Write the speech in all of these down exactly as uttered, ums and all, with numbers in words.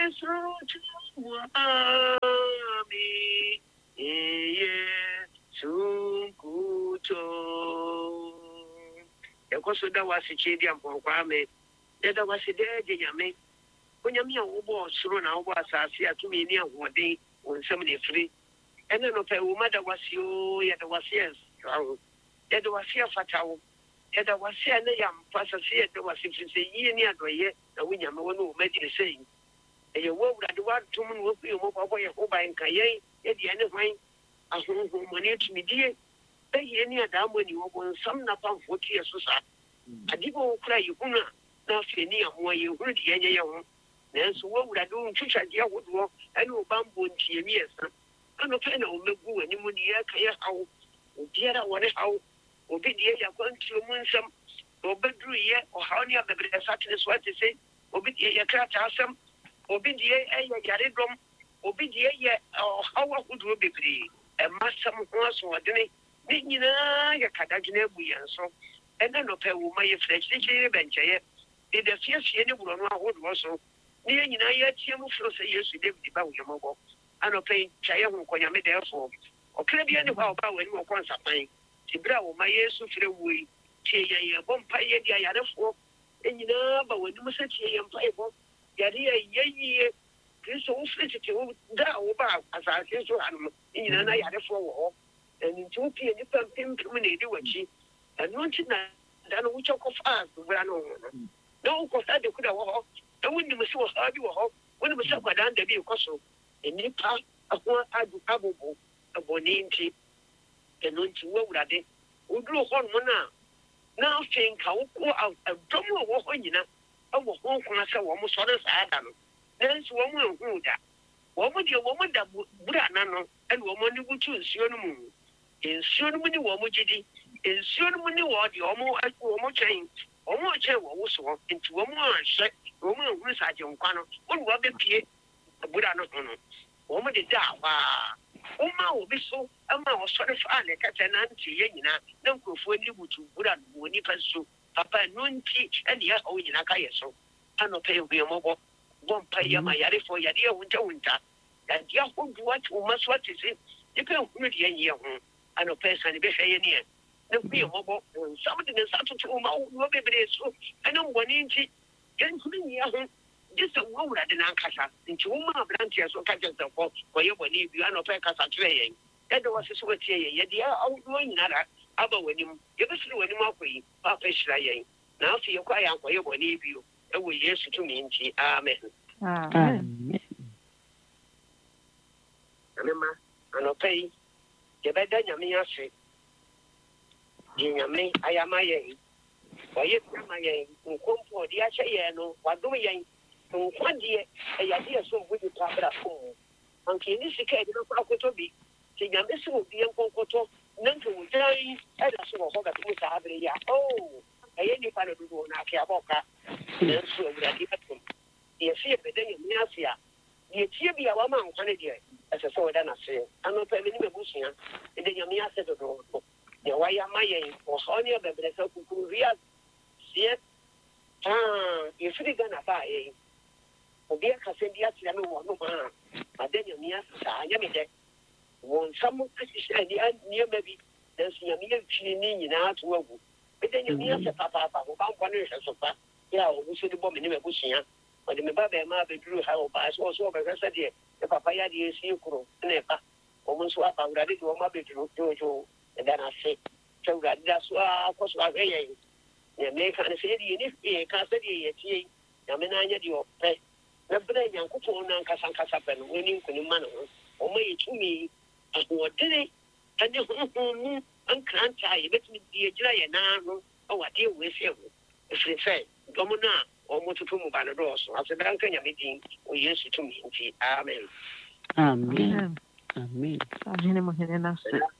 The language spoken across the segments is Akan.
Yes, Ami, yes, Sunkuto. The Cosoda was a chadium for Kwame. There was a day, Yame. When you mean a woman, soon I was as here to me near one day when somebody free. And then of a woman that was you, yet was yes, yet was here fatal. Yet I was here, and I am Pastor here, there was if it's a year near the year, the William who made it saying. And you work that the one two men will be a mobile boy, a home and Kaye, at the end of mine, as whom money to me, dear. Pay any adam when you open some napalm forty years or so. I did go cry you, now near more you heard the end of your then so what would I do in church? I would walk and no bamboo and tear me. I don't know, make go any money, how, dear, I want how, or be the air going to moon some, or bedroom yet, or how near the Saturday what to say, or be the air craft awesome, or be the air yaridom, or be the air, or how would we be free? And must some horse or dinner, you know, your Cadagina, and so, and then of a woman, your flesh, venture, did the fierce any woman would also. Near you know, yet you will say yes, you live about your mobile. I don't pay Chayam when you're therefore. Or can be any about when you want something. Tibra, my ears to the way. Chaya, Bompire, the other four. And you know, but when you must say Chayam Playable, Yadia, ye, this old sensitive, that over as I say to animal, in an eye at four. And in two p. you can terminate what she and not in that which of us ran on. No, because I could have walked. And when you must have you hope, when we shall go down the view, Cosso, and you pass a one abo, a boninti, and don't you know that they would look on one now. Now, saying how go out a drum of walking, you know, I will walk on us almost on us. I don't know. There's one will do that. One with your woman that would not and woman would choose your moon. In soon when you want to in soon when you want the almost as woman change. Almost a woman into a more set, woman who is at your corner, one will be paid, but I don't know. Woman did that. Woman will be so, a mouse sort of fun, a cat and auntie, no go for any wood to put on when you pursue. Papa, no teach, and yet, oh, in a kayaso. I don't pay me a mobile, won't pay my yard for your dear winter winter. And you won't watch almost what is it? You can't really any year. I don't pay any better any. No be a mobile, something is up to my own baby. So I know one inch. Just a woman at the Nankasa, into woman of Lantias or catches the fault for you when you are not a casa traying. That was a sweat here, yet they are outgoing another. Other when you ever threw any more for you, Papa Shraying. Now see you quiet for you when you, and we yes to me. Amen. Amen. Remember, and I'll pay. You better than me, I say. Yame, I am my aim. For you, my aim, who come for the Achayano, what do we aim? One day, a idea so good to talk about home. Until this case, no problem be. Saying I'm missing with the uncle Coto, none to die, and I saw a whole of the ya. Oh, I ain't part of the one I care about. Then so that he had him. The fear of the day in Nasia. The tear be a woman, one idea, as a sword and I say. I'm not having a bushing, and then you said the road. The way am I for honey of the Bressa Kukuria? See it? Ah, if you're gonna buy a Obia Cassadia, no man, but then you near Sayamide. Won't someone near maybe there's a mere cleaning in our to but then you near the papa, who found one so far. Yeah, we should bomb in a bushing. But the Mababa Mabba drew how by also over the Sadia, the papaya is you, never. Almost what I would do a Mabba to. And then I say, so that that's why I was like, hey, you make an city in if you can't say it, Yamina, your pet. Never young couple, Nankasan Casapan, winning Kunimano, or may to me, as what did it? And you can't tie, let me be a giant now, or what deal with you. If they say, Domina, or Motofumu Banados, after Duncan meeting, we used to me. Amen. Amen. Amen. Amen.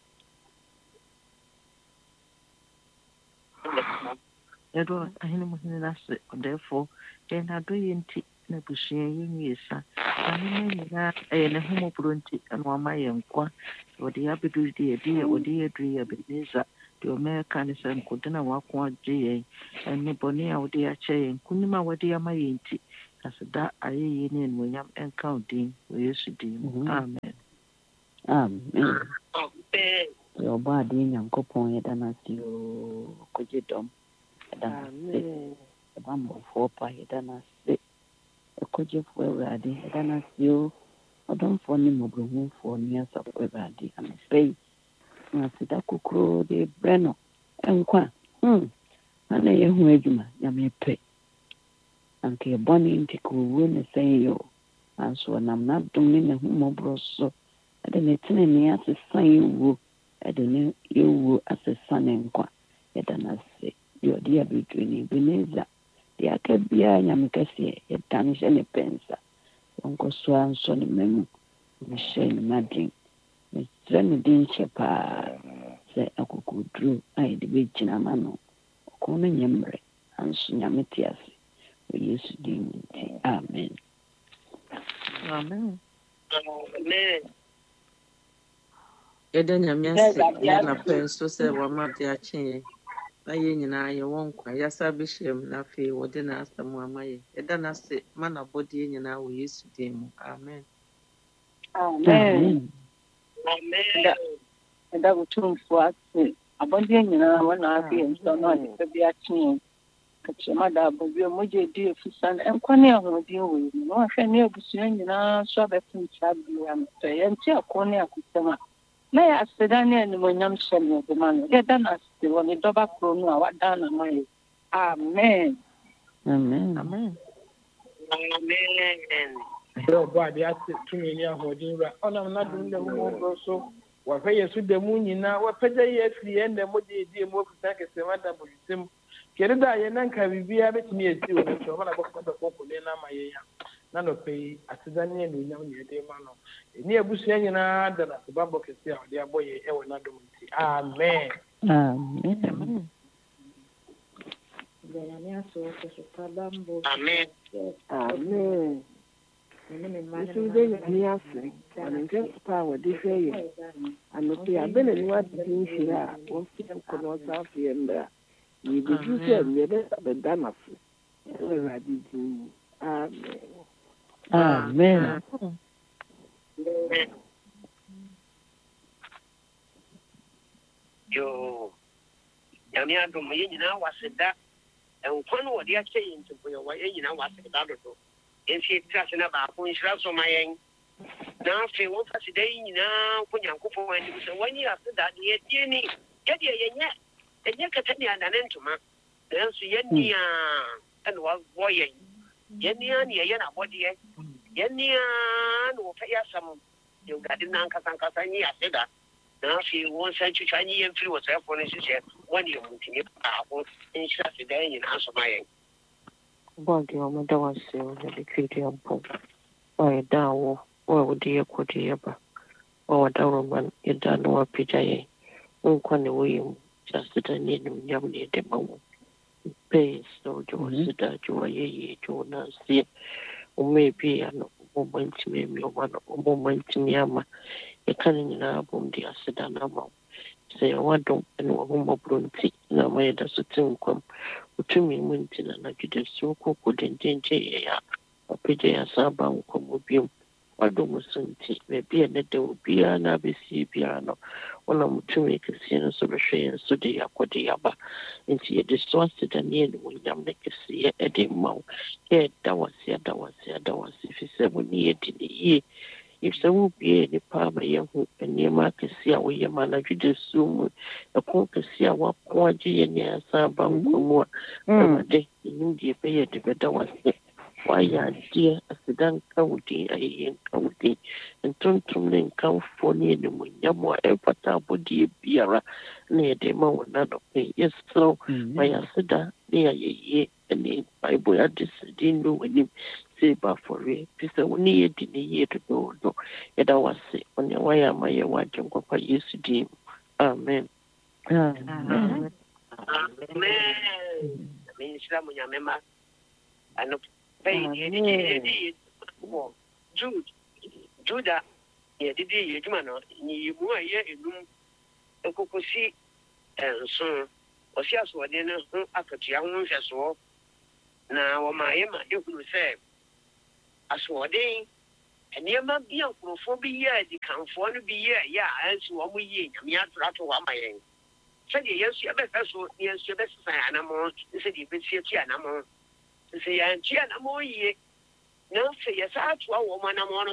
Edo ahene mohene nase therefore then ado yenti na bushia yinisa ahene nyina eh ne homo pronti anu amaye nkwa odi abedu di edi odi edri abeniza di omeka ne san kodina wako agye enne boni a odi ache kunima wodi amaye nti aseda ayɛyie ne animuonyam ɛnka wo din wɔ yesu din mu amen amen yɛbɔ adeɛ nyankopɔn yɛda no ase oo kɔgye dɔm yɛda no ase yɛba mmɔfoɔ pa yɛda no ase ɛkɔgyefoɔ awurade yɛda no ase oo ɔdɔmfoɔ ne mmɔborɔhufoɔ ne asafo awurade anɔpa yi na aseda kokuroo de brɛ no ɛnkwa ana yɛho adwuma nyame pɛ anka yɛbɔne nti ka ɔwuo ne sɛn yɛ o nanso ɔnam n'adom ne n'ahummɔborɔ so ɛde ne tenenee asesa yɛwuo ɛde ne yɛwuo asesa ne nkwa yɛda no ase deɛ ɔde yɛabɛduru ne ebeneza deɛ aka biara nyame kɛseɛ yɛda no hyɛ ne pɛ nsa wɔnkɔ so a nsɔ ne ma mu mehyɛ ne ma den mekyerɛ no den hyɛ paa sɛ akokoduro a yɛde bɛgyina ma no ɔko no nyɛ mmerɛ nanso nyame te ase wɔ yesu din mu nti amen amen amen yɛda nyame ase yɛ anapɛ nso sɛ wama de akye yɛn na yɛn nyinaa yɛwɔ nkwa yɛasa bɛhyia mu na afei wɔde n'asɛm ama yɛn yɛda n'ase ma n'abɔdeɛ nyinaa wɔ yesu din mu amen amen amen ɛda wotumfoɔ ase abɔdeɛ nyinaa wɔna afe yɛn nso no ade pa bi akye yɛn kakyerɛma da abɔwie mogya di afisa no ɛnkwa ne ahoɔden wɔ yi na wahwɛ ne abusua nyinaa so abɛto nkyia bia no sɛ yɛnte ako ne akosɛm a na yɛ aseda ne animonyam hyɛ ne ɛde ma no yɛda no ase wɔ ne dɔba koro no a wada no ma yɛ amen amen amen amen ɔbɔ ade ase tumi ne ahoɔden wura ɔnam n'adom ne ahummɔborɔ so wɔhwɛ yɛ so da mu nyinaa wɔpɛgya yɛ afiri yɛn dɛ mogya yɛdie mu afisa kɛsɛm ada bɔdwesɛm kɛde da yɛn na nka biribiara bɛtumi yɛsi wɔ no nti ɔma na bɔkɔ bɛkɔ kɔne no ama yɛn a na nɔpɛ yi aseda ne anuonyam ne yɛde ma no ɛne abusua nyinaa da no asebabɔ kɛse a ɔde abɔ yɛ ɛwɔ n'adom nti amen amen amen amen nso de nyame ase ɔne nkɛmpa a wɔde hwɛ yɛ anɔpɛ abɛ n'anim adedi nhyira a wɔmfeɛ nkɔ na ɔsan feɛ mmra yɛbɛdu sɛ yɛbɛsa bɛda n'ase ɛwɔ awurade din mu amen amen yo nyame adom yɛn nyinaa waseda nkwa no wɔde akyɛ yɛn nti yɛwɔ yɛn nyinaa waseda dodo yɛmfie tira se na baako nhyira so ma yɛn na afei wɔmfa seda yi nyinaa nkɔ nyankopɔn anim sɛ wɔnyi aseda de yɛdie ni yɛdeɛ yɛnyɛ ɛnyɛ kɛtɛ ne adane ntoma nanso yɛnni a ɛna wɔwɔ yɛn yɛnni a ne yɛyɛ n'abɔdeɛ yɛnni a na wɔpɛ yɛ asɛm yɛwurade no ankasa nkasa nyi aseda na afei wɔn nsa ntwitwa nyi yɛmfiri wɔ sɛfoɔ no hyehyɛ wɔne yɛ mutumi baako nhyira seda yɛ nyinaa so ma yɛn bɔɔde a ɔmɛda wase ɔne de twidi abɔ ɔyɛ da awɔ ɔyɛ wɔde yɛ kɔde yɛ ba ɔwɔda roma no yɛda no wapagya yɛn nkwa ne wɔyɛ mu kyɛ aseda ne animonyam ne yɛde ma wo pɛɛ sɛ wode wɔ seda gye wɔyɛyie gye wo nanseɛ ɔma ebie ano ɔmɔma ntimi ami ɔma no ɔmɔma ntimi ama yɛka no nyinaa bom de aseda no ama wo sɛ yɛwɔ adom ne wɔhommɔborɔ nti na ama yɛda so te nkwam wotumi mu nti na nadwede so kɔkɔ dendengye yɛ a wapagya yɛ asa aba nkɔmmɔ biom wadom so nti baabi a ne da obiara na abɛsie biara no wonam tumi kɛseɛ no so bɛhwɛ yɛn so de yɛakɔde yɛaba nti yɛde so aseda ne animonyam ne kɛseɛ de ma wo yɛda wase ada wase ada wase ɛfiri sɛ wo ne yɛdi ne yie sɛ wobie nnipa ama yɛho nneɛma akɛseɛ a woyɛ ma anadwede suo mu ɛko kɛseɛ a woako agye yɛ ne asa aba nkwa mu a awurade ɛnim deɛ ɛbɛyɛ de bɛda wase wayɛ adeɛ aseda nka wo din ayɛyɛ nka wo din ntontom ne nkamfoɔ ne animonyam a ɛmfata abɔdeɛ biara na yɛde ma wo nanɔpɛ yɛserɛw mayɛ aseda ne ayɛyie ne bible ade sɛde no w'anim sɛ bafɔre fi sɛ wo ne yɛdi ne yie dodoodo yɛda wase ɔnea wayɛ ama yɛ wagye nkwapa yesu din mu amen amen amen menhyira mo nyame ma ano pɛyi yɛdidi wɔ jude juda yɛdidi yɛ adwuma no nyiyimu a ɛyɛ enum ɛkokosi nson ɔsi asoɔden no ho akatua ho nhwɛsoɔ na wɔma yɛ ma ɛhunu sɛ asoɔden nneɛma bi a nkurɔfoɔ bi yɛ adikanfoɔ no bi yɛ yɛ a ɛnso wɔn mo yie nyame atoro ato hɔ ama yɛn sɛdeɛ yɛn nso yɛbɛfɛ so ne yɛn nso yɛbɛsesa yɛn anammɔn sɛdeɛ yɛbɛsi atu anammɔn sɛ yɛantu anammɔn yie na sɛ yɛsa atoa wɔn anammɔn no